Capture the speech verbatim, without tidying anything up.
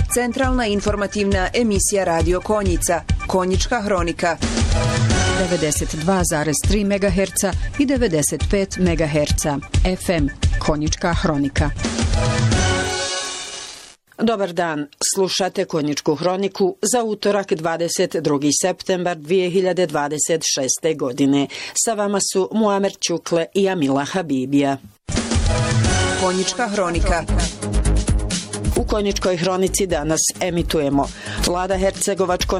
Centralna informativna emisija Radio Konjica, Konjička hronika. devedeset dva zarez tri megaherca i devedeset pet megaherca. F M, Konjička hronika. Dobar dan, slušate Konjičku hroniku za utorak dvadeset drugi septembar dvije hiljade dvadeset šeste. godine. Sa vama su Muamer Ćukle i Amila Habibija. Konjička hronika. U Konjičkoj hronici danas emitujemo: Vlada Hercegovačko